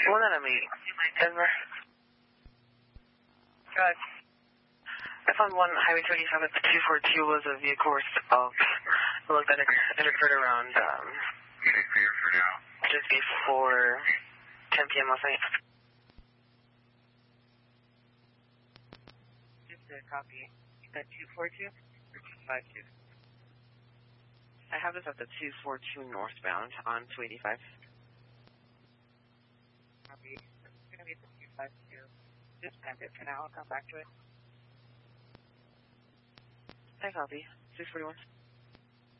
One out of me. Denver. Good. I found one Highway 27 242 was a vehicle of, it looked like it occurred around, just before 10 p.m. last night. Just a copy. You said 242 or 252? I have this at the 242 northbound on 285. Copy. It's going to be the 252. Just end it for now. I'll come back to it. I copy. 641.